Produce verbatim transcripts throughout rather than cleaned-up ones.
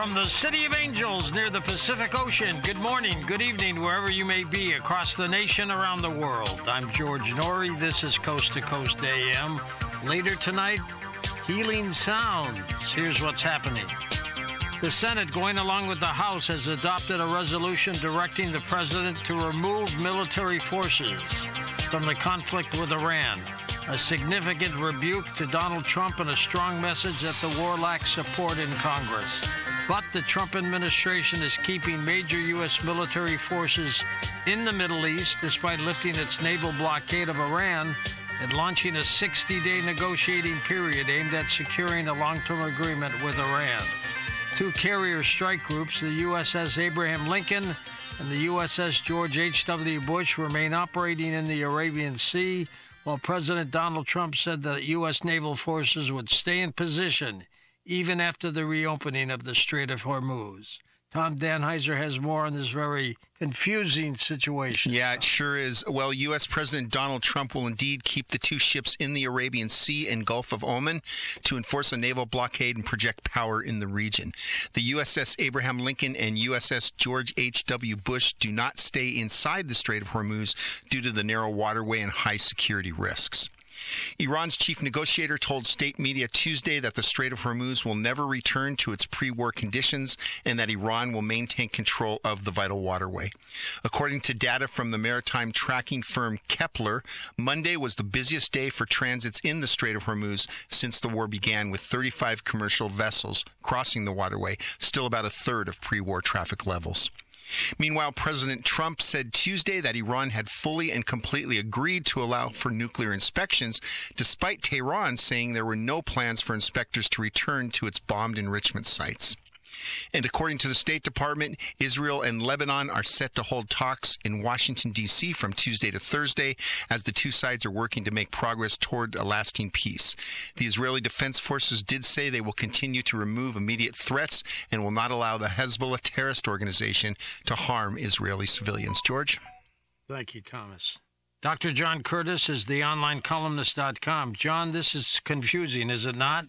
From the City of Angels near the Pacific Ocean, good morning, good evening, wherever you may be across the nation, around the world. I'm George Norrie. This is Coast to Coast A M. Later tonight, Healing Sounds. Here's what's happening. The Senate, going along with the House, has adopted a resolution directing the president to remove military forces from the conflict with Iran. A significant rebuke to Donald Trump and a strong message that the war lacks support in Congress. But the Trump administration is keeping major U S military forces in the Middle East despite lifting its naval blockade of Iran and launching a sixty-day negotiating period aimed at securing a long-term agreement with Iran. Two carrier strike groups, the U S S Abraham Lincoln and the U S S George H W Bush, remain operating in the Arabian Sea, while President Donald Trump said that U S naval forces would stay in position even after the reopening of the Strait of Hormuz. Tom Danheiser has more on this very confusing situation. Yeah, it sure is. Well, U S. President Donald Trump will indeed keep the two ships in the Arabian Sea and Gulf of Oman to enforce a naval blockade and project power in the region. The U S S Abraham Lincoln and U S S George H W Bush do not stay inside the Strait of Hormuz due to the narrow waterway and high security risks. Iran's chief negotiator told state media Tuesday that the Strait of Hormuz will never return to its pre-war conditions and that Iran will maintain control of the vital waterway. According to data from the maritime tracking firm Kepler, Monday was the busiest day for transits in the Strait of Hormuz since the war began, with thirty-five commercial vessels crossing the waterway, still about a third of pre-war traffic levels. Meanwhile, President Trump said Tuesday that Iran had fully and completely agreed to allow for nuclear inspections, despite Tehran saying there were no plans for inspectors to return to its bombed enrichment sites. And according to the State Department, Israel and Lebanon are set to hold talks in Washington, D C from Tuesday to Thursday as the two sides are working to make progress toward a lasting peace. The Israeli Defense Forces did say they will continue to remove immediate threats and will not allow the Hezbollah terrorist organization to harm Israeli civilians. George? Thank you, Thomas. Doctor John Curtis is the online columnist dot com. John, this is confusing, is it not?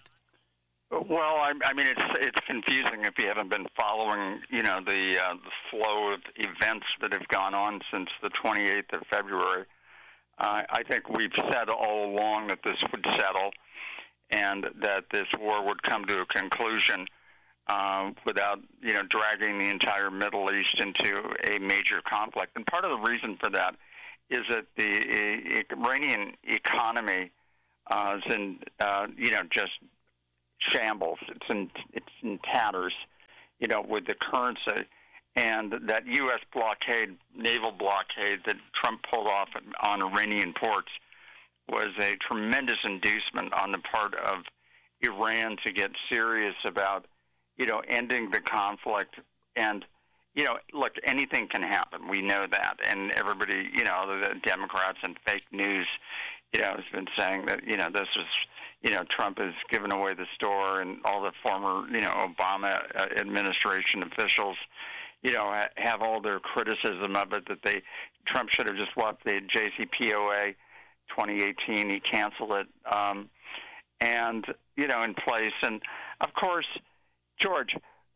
Well, I, I mean, it's it's confusing if you haven't been following, you know, the, uh, the flow of events that have gone on since the twenty-eighth of February. Uh, I think we've said all along that this would settle and that this war would come to a conclusion uh, without, you know, dragging the entire Middle East into a major conflict. And part of the reason for that is that the uh, Iranian economy uh, is in, uh, you know, just shambles. It's in it's in tatters, you know, with the currency, and that U S blockade, naval blockade that Trump pulled off on Iranian ports was a tremendous inducement on the part of Iran to get serious about, you know, ending the conflict. And, you know, look, anything can happen. We know that, and everybody, you know, the Democrats and fake news, you know, has been saying that, you know, this was, you know, Trump has given away the store, and all the former, you know, Obama administration officials, you know, ha- have all their criticism of it, that they, Trump should have just left the J C P O A twenty eighteen. He canceled it, um, and, you know, in place. And, of course, George,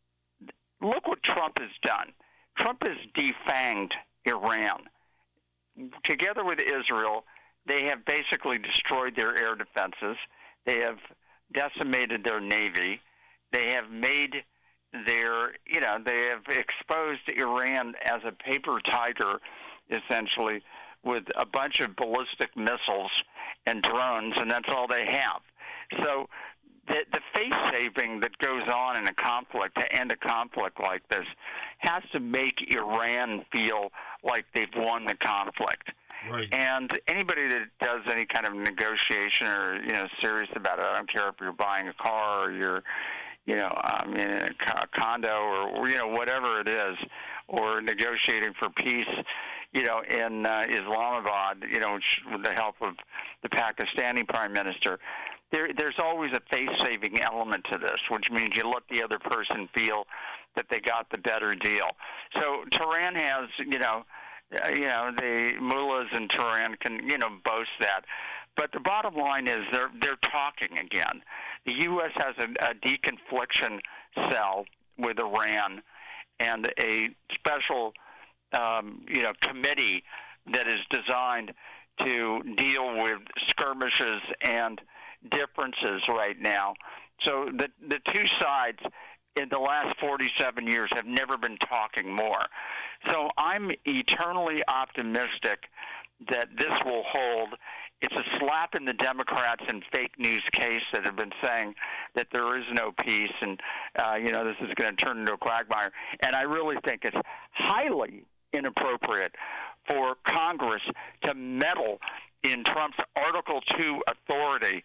look what Trump has done. Trump has defanged Iran. Together with Israel, they have basically destroyed their air defenses. They have decimated their Navy. They have made their, you know, they have exposed Iran as a paper tiger, essentially, with a bunch of ballistic missiles and drones, and that's all they have. So the, the face-saving that goes on in a conflict, to end a conflict like this, has to make Iran feel like they've won the conflict. Right. And anybody that does any kind of negotiation or, you know, serious about it, I don't care if you're buying a car or you're, you know, um, in a condo or, you know, whatever it is, or negotiating for peace, you know, in uh, Islamabad, you know, which, with the help of the Pakistani prime minister, there, there's always a face-saving element to this, which means you let the other person feel that they got the better deal. So Tehran has, you know, Uh, you know, the mullahs in Tehran can, you know, boast that. But the bottom line is they're they're talking again. The U S has a, a deconfliction cell with Iran and a special, um, you know, committee that is designed to deal with skirmishes and differences right now. So the the two sides in the last forty-seven years have never been talking more. So I'm eternally optimistic that this will hold. It's a slap in the Democrats and fake news case that have been saying that there is no peace and, uh, you know, this is going to turn into a quagmire. And I really think it's highly inappropriate for Congress to meddle in Trump's Article two authority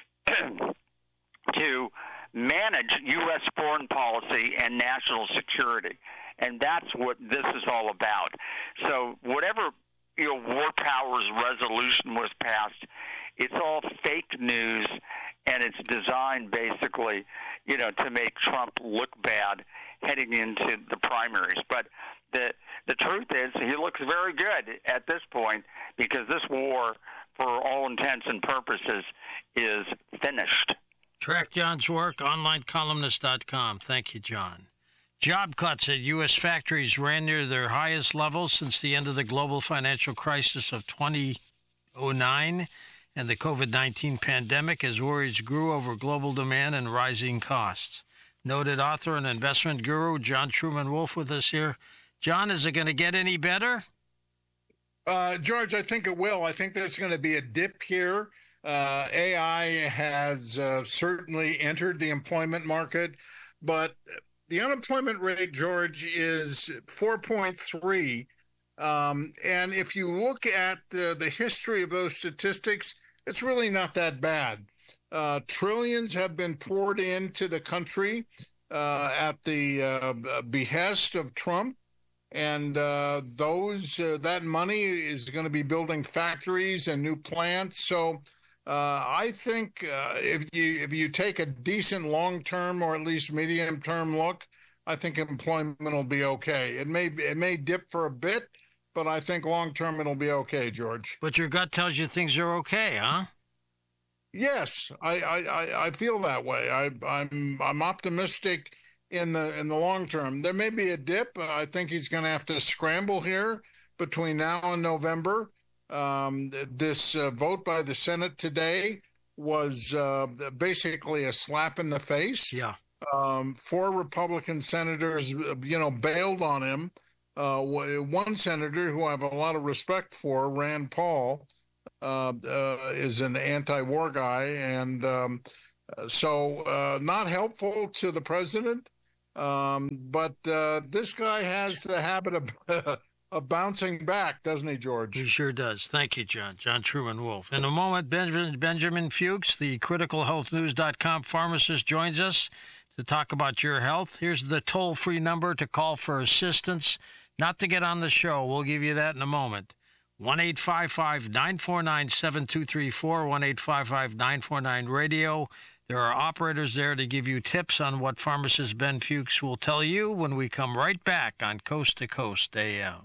to manage U S foreign policy and national security. And that's what this is all about. So whatever, you know, War Powers resolution was passed, it's all fake news, and it's designed basically, you know, to make Trump look bad heading into the primaries. But the the truth is he looks very good at this point because this war, for all intents and purposes, is finished. Track John's work, online columnist dot com. Thank you, John. Job cuts at U S factories ran near their highest levels since the end of the global financial crisis of two thousand nine and the COVID nineteen pandemic as worries grew over global demand and rising costs. Noted author and investment guru John Truman Wolfe with us here. John, is it going to get any better? Uh, George, I think it will. I think there's going to be a dip here. Uh, A I has uh, certainly entered the employment market, but the unemployment rate, George, is four point three. Um, and if you look at uh, the history of those statistics, it's really not that bad. Uh, trillions have been poured into the country uh, at the uh, behest of Trump. And uh, those uh, that money is going to be building factories and new plants. So uh, I think uh, if you if you take a decent long-term or at least medium-term look, I think employment will be okay. It may it may dip for a bit, but I think long-term it'll be okay, George. But your gut tells you things are okay, huh? Yes, I I, I feel that way. I, I'm I'm optimistic in the in the long term. There may be a dip. I think he's going to have to scramble here between now and November. Um, this uh, vote by the Senate today was uh, basically a slap in the face. Yeah. Um, four Republican senators, you know, bailed on him. Uh, one senator who I have a lot of respect for, Rand Paul, uh, uh, is an anti-war guy. And um, so uh, not helpful to the president. Um, but uh, this guy has the habit of of bouncing back, doesn't he, George? He sure does. Thank you, John. John Truman Wolfe. In a moment, Benjamin, Benjamin Fuchs, the critical health news dot com pharmacist, joins us to talk about your health. Here's the toll-free number to call for assistance, not to get on the show. We'll give you that in a moment. one eight five five, nine four nine, seven two three four, one eight five five, nine four nine, radio. There are operators there to give you tips on what pharmacist Ben Fuchs will tell you when we come right back on Coast to Coast A M.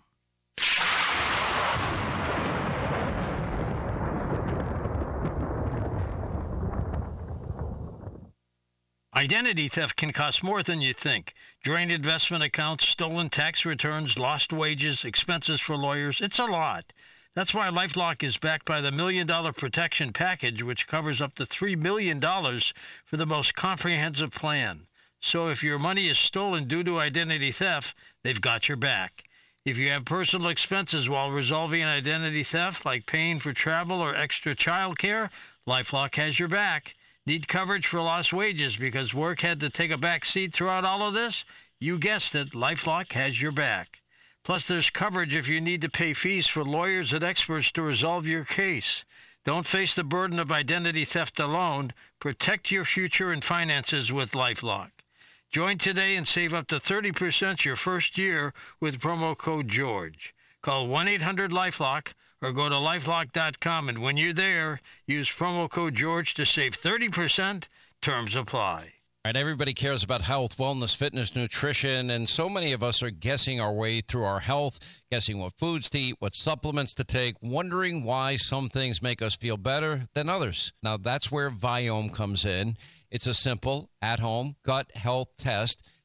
Identity theft can cost more than you think. Drained investment accounts, stolen tax returns, lost wages, expenses for lawyers. It's a lot. That's why LifeLock is backed by the Million Dollar Protection Package, which covers up to three million dollars for the most comprehensive plan. So if your money is stolen due to identity theft, they've got your back. If you have personal expenses while resolving an identity theft, like paying for travel or extra child care, LifeLock has your back. Need coverage for lost wages because work had to take a back seat throughout all of this? You guessed it, LifeLock has your back. Plus, there's coverage if you need to pay fees for lawyers and experts to resolve your case. Don't face the burden of identity theft alone. Protect your future and finances with LifeLock. Join today and save up to thirty percent your first year with promo code GEORGE. Call one eight hundred LifeLock or go to lifelock dot com, and when you're there, use promo code GEORGE to save thirty percent. Terms apply. Right, everybody cares about health, wellness, fitness, nutrition, and so many of us are guessing our way through our health, guessing what foods to eat, what supplements to take, wondering why some things make us feel better than others. Now, that's where Viome comes in. It's a simple, at-home gut health test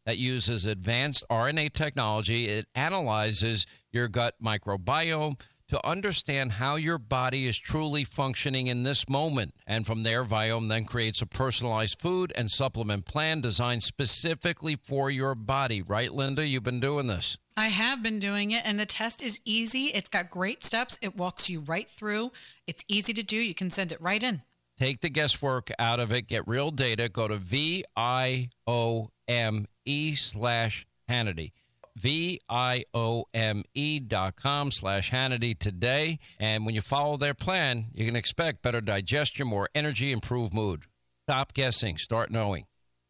that uses advanced R N A technology. It analyzes your gut microbiome to understand how your body is truly functioning in this moment. And from there, Viome then creates a personalized food and supplement plan designed specifically for your body. Right, Linda? You've been doing this. I have been doing it, and the test is easy. It's got great steps. It walks you right through. It's easy to do. You can send it right in. Take the guesswork out of it. Get real data. Go to V I O M E slash Hannity. V I O M E dot com slash Hannity today. And when you follow their plan, you can expect better digestion, more energy, improved mood. Stop guessing. Start knowing.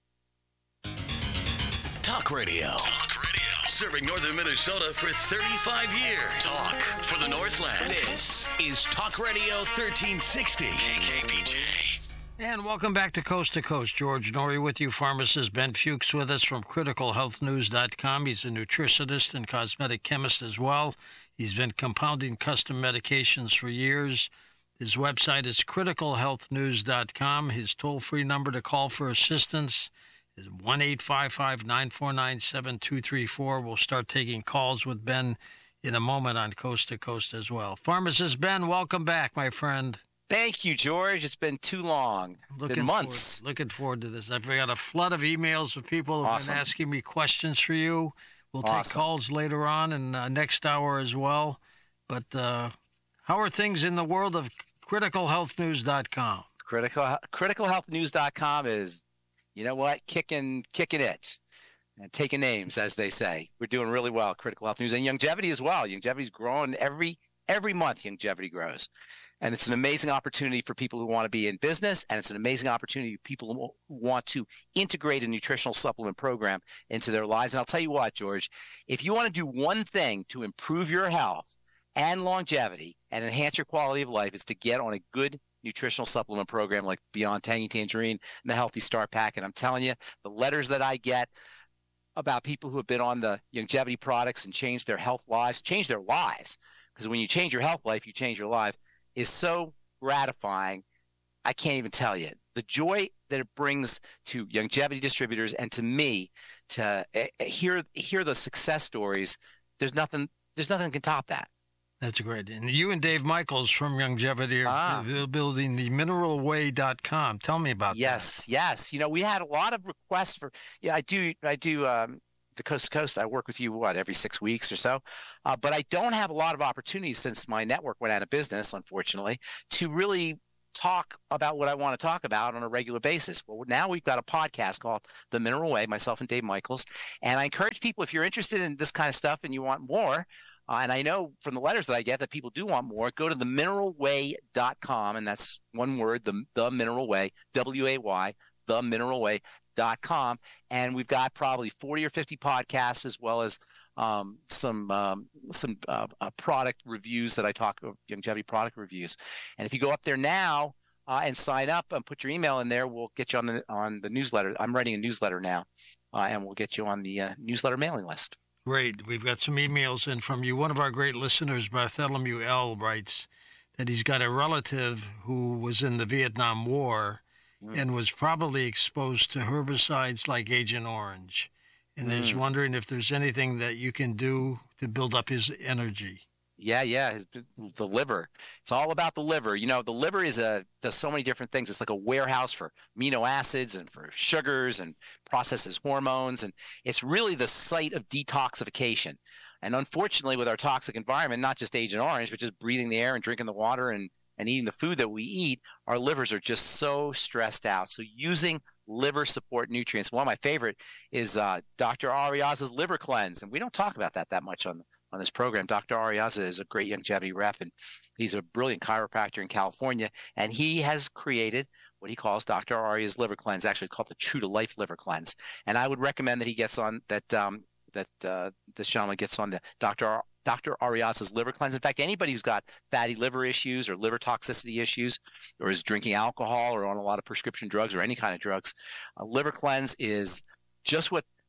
Talk radio. Talk radio. Serving northern Minnesota for thirty-five years. Talk for the Northland. This is Talk Radio thirteen sixty. K K B J. And welcome back to Coast to Coast. George Norrie with you. Pharmacist Ben Fuchs with us from critical health news dot com. He's a nutritionist and cosmetic chemist as well. He's been compounding custom medications for years. His website is critical health news dot com. His toll-free number to call for assistance is one eight five five, nine four nine, seven two three four. We'll start taking calls with Ben in a moment on Coast to Coast as well. Pharmacist Ben, welcome back, my friend. Thank you, George. It's been too long. Looking been months. Forward, looking forward to this. I've got a flood of emails of people who've Awesome. been asking me questions for you. We'll take Awesome. calls later on and uh, next hour as well. But uh, how are things in the world of critical health news dot com? Critical critical health news dot com is, you know what, kicking kicking it and taking names, as they say. We're doing really well, Critical Health News, and Longevity as well. Longevity's growing every every month. Longevity grows. And it's an amazing opportunity for people who want to be in business, and it's an amazing opportunity for people who want to integrate a nutritional supplement program into their lives. And I'll tell you what, George, if you want to do one thing to improve your health and longevity and enhance your quality of life, is to get on a good nutritional supplement program like Beyond Tangy Tangerine and the Healthy Start Pack. And I'm telling you, the letters that I get about people who have been on the longevity products and changed their health lives, changed their lives, because when you change your health life, you change your life, is so gratifying. I can't even tell you the joy that it brings to longevity distributors and to me to uh, hear hear the success stories. There's nothing. There's nothing that can top that. That's great. And you and Dave Michaels from Longevity are Ah. building the mineral way dot com. Tell me about Yes, that. yes. You know, we had a lot of requests for. Yeah, I do. I do. Um, the Coast to Coast. I work with you what every six weeks or so, uh, but I don't have a lot of opportunities since my network went out of business, unfortunately, to really talk about what I want to talk about on a regular basis. Well, now we've got a podcast called The Mineral Way, myself and Dave Michaels, and I encourage people, if you're interested in this kind of stuff and you want more, uh, and I know from the letters that I get that people do want more, go to the mineral way dot com, and that's one word, the the Mineral Way, W A Y, the Mineral Way dot com, and we've got probably forty or fifty podcasts, as well as um, some um, some uh, uh, product reviews that I talk about, longevity product reviews. And if you go up there now uh, and sign up and put your email in there, we'll get you on the on the newsletter. I'm writing a newsletter now, uh, and we'll get you on the uh, newsletter mailing list. Great. We've got some emails in from you. One of our great listeners, Bartholomew L., writes that he's got a relative who was in the Vietnam War mm. and was probably exposed to herbicides like Agent Orange. And mm. is wondering if there's anything that you can do to build up his energy. Yeah, yeah, his, the liver. It's all about the liver. You know, the liver is a does so many different things. It's like a warehouse for amino acids and for sugars and processes hormones, and it's really the site of detoxification. And unfortunately, with our toxic environment, not just Agent Orange, but just breathing the air and drinking the water and, and eating the food that we eat, our livers are just so stressed out. So using liver support nutrients. One of my favorite is uh, Doctor Ariaza's Liver Cleanse, and we don't talk about that that much on on this program. Doctor Ariaza is a great longevity rep, and he's a brilliant chiropractor in California, and he has created what he calls Doctor Aria's Liver Cleanse. Actually, it's called the True to Life Liver Cleanse, and I would recommend that he gets on that. Um, that uh, this gentleman gets on the Doctor Ar- Doctor Ariaza's Liver Cleanse. In fact, anybody who's got fatty liver issues or liver toxicity issues, or is drinking alcohol or on a lot of prescription drugs or any kind of drugs, a liver cleanse is just what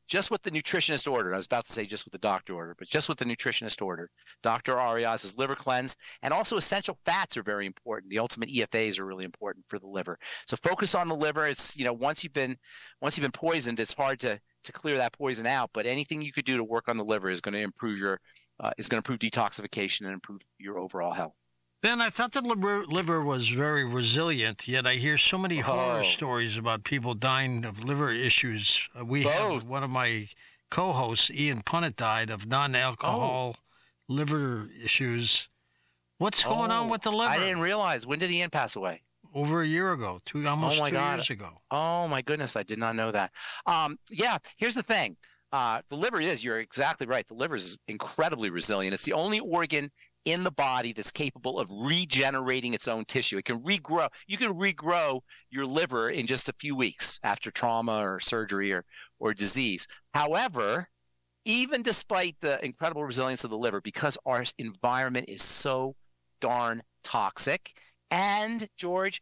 just what the nutritionist ordered. I was about to say just what the doctor ordered, but just what the nutritionist ordered. Doctor Arias's liver cleanse, and also essential fats are very important. The ultimate E F As are really important for the liver. So focus on the liver. It's, you know, once you've been once you've been poisoned, it's hard to to clear that poison out. But anything you could do to work on the liver is going to improve your uh, is going to improve detoxification and improve your overall health. Ben, I thought the liver, liver was very resilient, yet I hear so many horror Oh. stories about people dying of liver issues. Uh, we have Both. one of my co-hosts, Ian Punnett, died of non-alcohol liver issues. What's going on Oh, with the liver? I didn't realize. When did Ian pass away? Over a year ago, two almost Oh, my two God. years ago. Oh my goodness, I did not know that. Um, yeah, here's the thing. Uh, the liver is, you're exactly right. The liver is incredibly resilient. It's the only organ in the body that's capable of regenerating its own tissue. It can regrow. You can regrow your liver in just a few weeks after trauma or surgery or, or disease. However, even despite the incredible resilience of the liver, because our environment is so darn toxic, and George,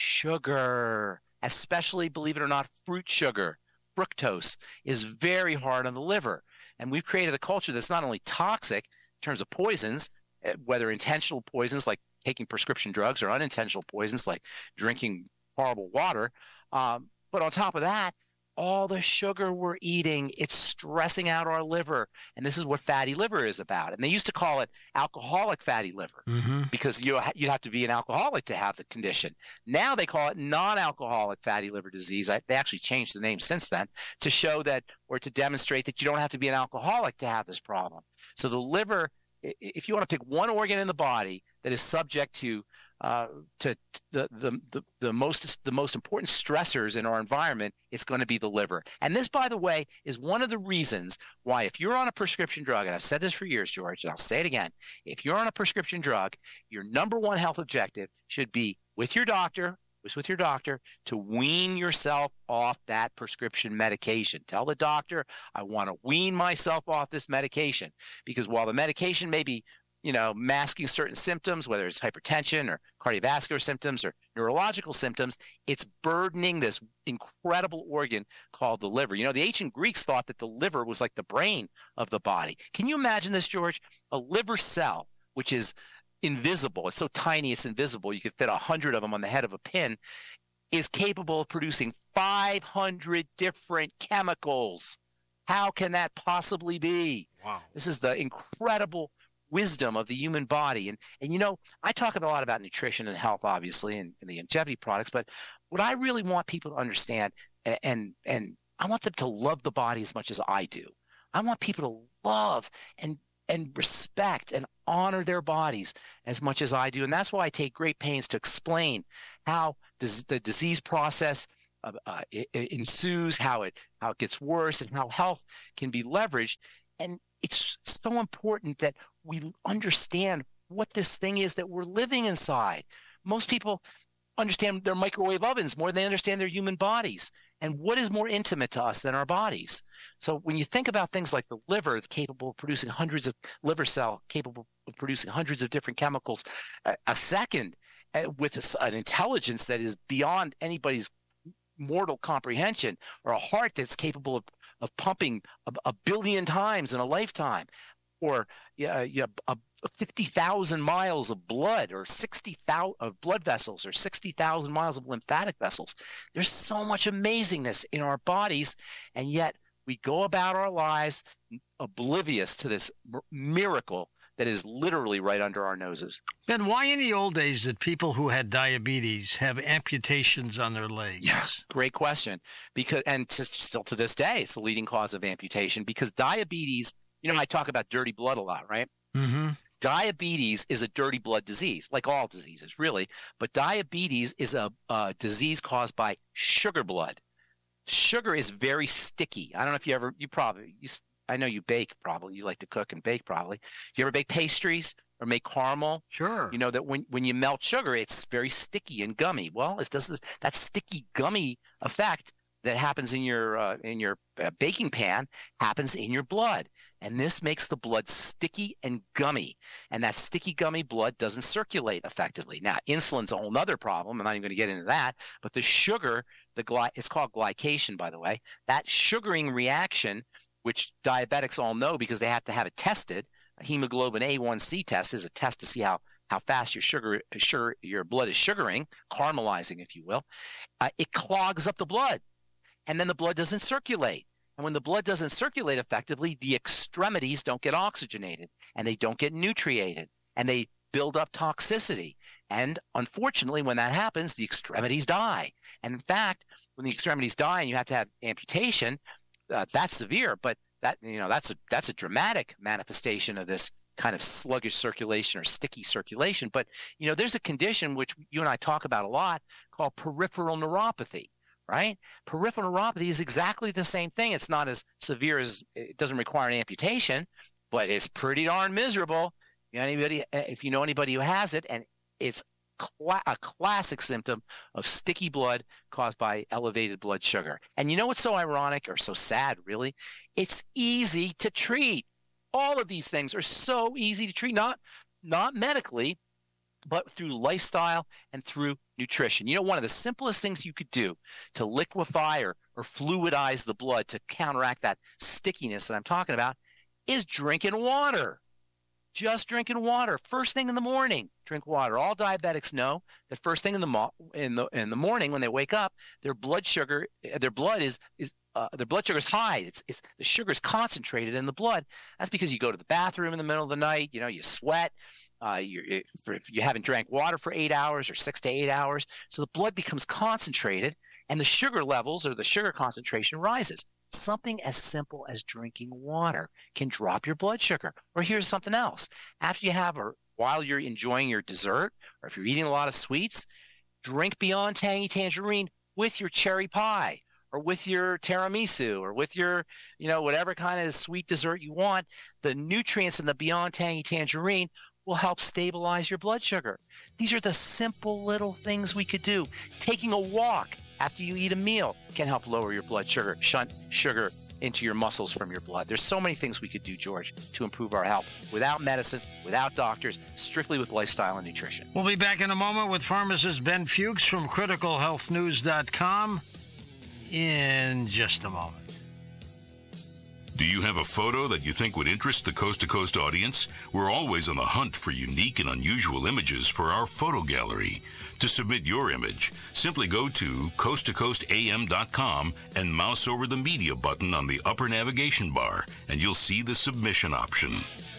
sugar, especially, believe it or not, fruit sugar, fructose, is very hard on the liver. And we've created a culture that's not only toxic in terms of poisons, eh, whether intentional poisons like taking prescription drugs or unintentional poisons like drinking horrible water, um, but on top of that, all the sugar we're eating, it's stressing out our liver. And this is what fatty liver is about. And they used to call it alcoholic fatty liver Mm-hmm. because you you'd have to be an alcoholic to have the condition. Now they call it non-alcoholic fatty liver disease. I, they actually changed the name since then to show that, or to demonstrate that you don't have to be an alcoholic to have this problem. So the liver, i- if you want to pick one organ in the body that is subject to uh, to the, the the the most the most important stressors in our environment, it's going to be the liver. And this, by the way, is one of the reasons why, if you're on a prescription drug, and I've said this for years, George, and I'll say it again, if you're on a prescription drug, your number one health objective should be with your doctor, was with your doctor, to wean yourself off that prescription medication. Tell the doctor, I want to wean myself off this medication, because while the medication may be, you know, masking certain symptoms, whether it's hypertension or cardiovascular symptoms or neurological symptoms, it's burdening this incredible organ called the liver. You know, the ancient Greeks thought that the liver was like the brain of the body. Can you imagine this, George? A liver cell, which is invisible, it's so tiny it's invisible, you could fit a hundred of them on the head of a pin, is capable of producing five hundred different chemicals. How can that possibly be? Wow. This is the incredible wisdom of the human body. And, and you know, I talk a lot about nutrition and health, obviously, and, and the longevity products, but what I really want people to understand, and, and, and I want them to love the body as much as I do. I want people to love and and respect and honor their bodies as much as I do. And that's why I take great pains to explain how does the disease process uh, uh, it, it ensues, how it how it gets worse, and how health can be leveraged. And it's so important that we understand what this thing is that we're living inside. Most people understand their microwave ovens more than they understand their human bodies. And what is more intimate to us than our bodies? So when you think about things like the liver, capable of producing hundreds of liver cell, capable of producing hundreds of different chemicals a, a second, uh, with a, an intelligence that is beyond anybody's mortal comprehension, or a heart that's capable of, of pumping a, a billion times in a lifetime, or yeah, yeah, a, fifty thousand miles of blood, or sixty thousand of blood vessels, or sixty thousand miles of lymphatic vessels. There's so much amazingness in our bodies, and yet we go about our lives oblivious to this miracle that is literally right under our noses. Ben, why in the old days did people who had diabetes have amputations on their legs? Yeah, great question. Because and to, still to this day, it's the leading cause of amputation, because diabetes, you know, I talk about dirty blood a lot, right? Mm-hmm. Diabetes is a dirty blood disease, like all diseases, really. But diabetes is a, a disease caused by sugar blood. Sugar is very sticky. I don't know if you ever, you probably, you, I know you bake probably. You like to cook and bake probably. You ever bake pastries or make caramel? Sure. You know that when, when you melt sugar, it's very sticky and gummy. Well, it does that sticky gummy effect that happens in your uh, in your uh, baking pan happens in your blood. And this makes the blood sticky and gummy. And that sticky, gummy blood doesn't circulate effectively. Now, insulin's a whole nother problem. I'm not even going to get into that. But the sugar, the gly- it's called glycation, by the way. That sugaring reaction which diabetics all know because they have to have it tested. A hemoglobin A one C test is a test to see how, how fast your sugar, sugar, your blood is sugaring, caramelizing, if you will. Uh, it clogs up the blood, and then the blood doesn't circulate. And when the blood doesn't circulate effectively, the extremities don't get oxygenated, and they don't get nutriated, and they build up toxicity. And unfortunately, when that happens, the extremities die. And in fact, when the extremities die and you have to have amputation, uh, that's severe. But that, you know, that's a that's a dramatic manifestation of this kind of sluggish circulation or sticky circulation. But, you know, there's a condition which you and I talk about a lot called peripheral neuropathy, right? Peripheral neuropathy is exactly the same thing. It's not as severe as, it doesn't require an amputation, but it's pretty darn miserable. You know, anybody, if you know anybody who has it, and it's cl- a classic symptom of sticky blood caused by elevated blood sugar. And you know what's so ironic or so sad, really? It's easy to treat. All of these things are so easy to treat, not not medically, but through lifestyle and through nutrition. You know, one of the simplest things you could do to liquefy or, or fluidize the blood to counteract that stickiness that I'm talking about is drinking water. Just drinking water. First thing in the morning, drink water. All diabetics know that first thing in the mo- in the in the morning when they wake up, their blood sugar, their blood is is uh, their blood sugar is high. It's it's the sugar is concentrated in the blood. That's because you go to the bathroom in the middle of the night. You know, you sweat. Uh, you if you haven't drank water for eight hours or six to eight hours, so the blood becomes concentrated, and the sugar levels or the sugar concentration rises. Something as simple as drinking water can drop your blood sugar. Or here's something else. After you have, or while you're enjoying your dessert, or if you're eating a lot of sweets, drink Beyond Tangy Tangerine with your cherry pie, or with your tiramisu, or with your, you know, whatever kind of sweet dessert you want. The nutrients in the Beyond Tangy Tangerine will help stabilize your blood sugar. These are the simple little things we could do. Taking a walk after you eat a meal can help lower your blood sugar, shunt sugar into your muscles from your blood. There's so many things we could do, George, to improve our health without medicine, without doctors, strictly with lifestyle and nutrition. We'll be back in a moment with pharmacist Ben Fuchs from critical health news dot com in just a moment. Do you have a photo that you think would interest the Coast to Coast audience? We're always on the hunt for unique and unusual images for our photo gallery. To submit your image, simply go to coast to coast a m dot com and mouse over the media button on the upper navigation bar, and you'll see the submission option.